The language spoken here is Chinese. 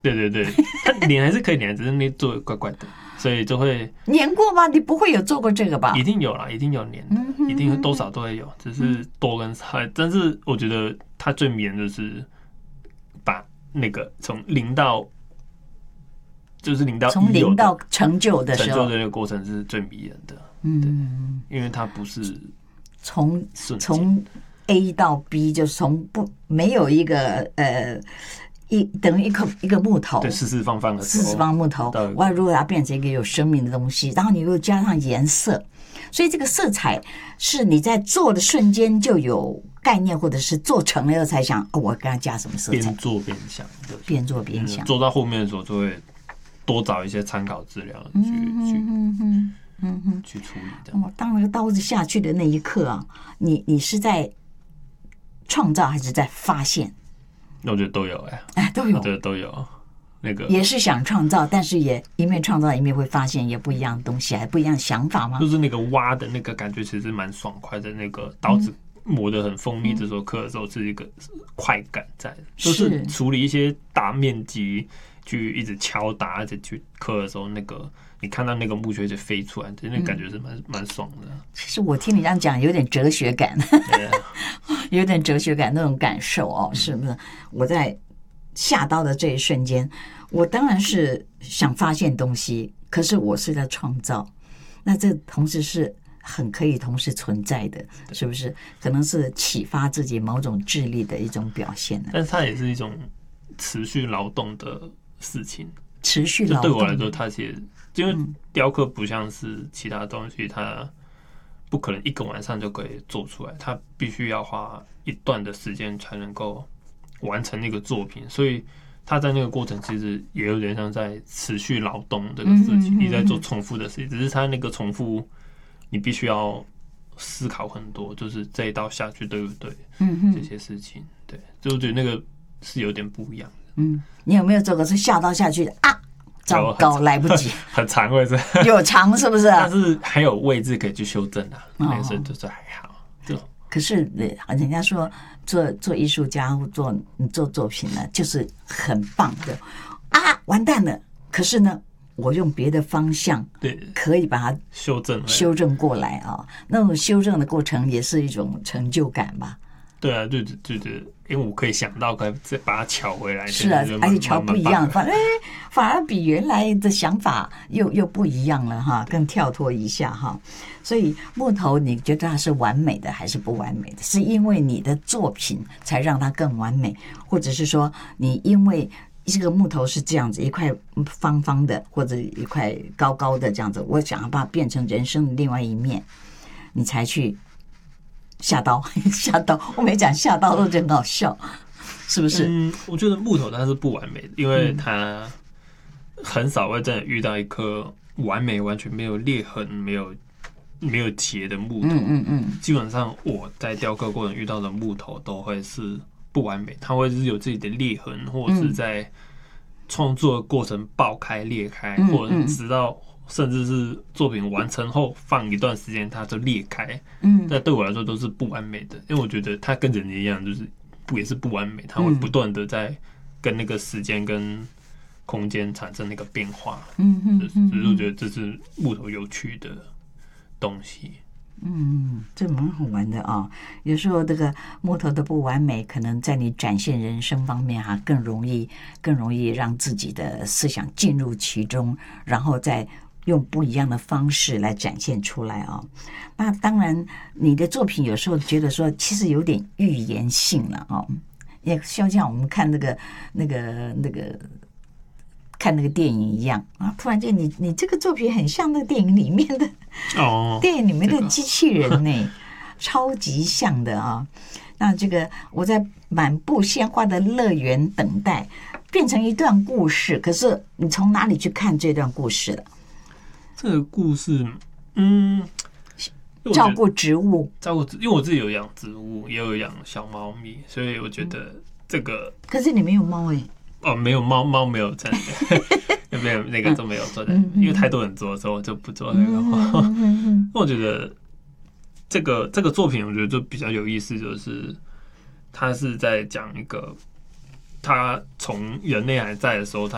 对对对，他粘还是可以粘，只是那做怪怪的，所以就会粘过吗？你不会有做过这个吧？ 一定有啦，一定有粘的，一定多少都会有，只是多跟少。但是我觉得它最迷人就是把那个从零到就是零到从零到成就的时候， 成就的那个过程是最迷人的。因为它不是从瞬间从 A 到 B， 就从没有一个等于一个木头， 对四方方的时候， 四方木头，我要如果要变成一个有生命的东西，然后你又加上颜色，所以这个色彩是你在做的瞬间就有概念，或者是做成了以后才想，我跟它加什么色彩， 边做边想， 边做边想， 做到后面的时候就会多找一些参考资料去处理的。 当那个刀子下去的那一刻啊，你是在创造还是在发现？ 我觉得都有都有， 我觉得都有。那个也是想创造，但是也一面创造一面会发现也不一样的东西，还不一样的想法吗？ 就是那个挖的那个感觉，其实蛮爽快的。那个刀子磨得很锋利的时候，刻的时候是一个快感在的。就是处理一些大面积去一直敲打，而且去刻的时候，那个你看到那个木屑就飞出来，那感觉是蛮爽的。 其实我听你这样讲，有点哲学感，有点哲学感那种感受哦，是不是？我在下刀的这一瞬间，我当然是想发现东西，可是我是在创造，那这同时是很可以同时存在的，是不是？可能是启发自己某种智力的一种表现呢。 但是它也是一种持续劳动的事情， 持续劳动。 对我来说，它其实因为雕刻不像是其他东西，它不可能一个晚上就可以做出来，它必须要花一段的时间才能够完成那个作品，所以他在那个过程其实也有点像在持续劳动这个事情，你在做重复的事情，只是他那个重复你必须要思考很多，就是这一刀下去对不对？这些事情，对，就我觉得那个是有点不一样的。 你有没有做过是下刀下去啊？糟糕，来不及， 很长位置， 有长是不是？ 但是还有位置可以去修正啊，那个时候就是还好。 可是人家说做艺术家或做作品呢，就是很棒的啊！完蛋了，可是呢，我用别的方向， 对， 可以把它修正过来啊。那种修正的过程也是一种成就感吧？ 对啊，对，因为我可以想到，可以再把它巧回来。 是啊，而且巧不一样，反而比原来的想法又不一样了哈，更跳脱一下哈。所以木头，你觉得它是完美的还是不完美的？是因为你的作品才让它更完美，或者是说你因为这个木头是这样子一块方方的，或者一块高高的这样子，我想要把它变成人生的另外一面，你才去下刀。我没讲下刀都觉得很好笑，是不是？ 我觉得木头它是不完美的，因为它很少会真的遇到一颗完美、完全没有裂痕、没有结的木头。基本上我在雕刻过程遇到的木头都会是不完美，它会是有自己的裂痕，或者是在创作的过程爆开、裂开，或者直到甚至是作品完成后放一段时间它就裂开。但对我来说都是不完美的，因为我觉得它跟人一样，就是也是不完美，它会不断的在跟那个时间跟空间产生那个变化。只是我觉得这是木头有趣的东西。 这蛮好玩的啊！有时候这个木头的不完美，可能在你展现人生方面更容易让自己的思想进入其中，然后再用不一样的方式来展现出来啊。那当然，你的作品有时候觉得说，其实有点预言性了啊，也像我们看那个看那个电影一样啊，突然间你这个作品很像那个电影里面的电影里面的机器人呢，超级像的啊。那这个我在满布鲜花的乐园等待，变成一段故事，可是你从哪里去看这段故事了？ 这个故事， 照顾植物， 因为我自己有养植物，也有养小猫咪，所以我觉得这个。 可是你没有猫没有猫没有在没有那个都没有做的，因为太多人做的时候我就不做那个。我觉得这个作品，我觉得就比较有意思，就是他是在讲一个他从人类还在的时候，他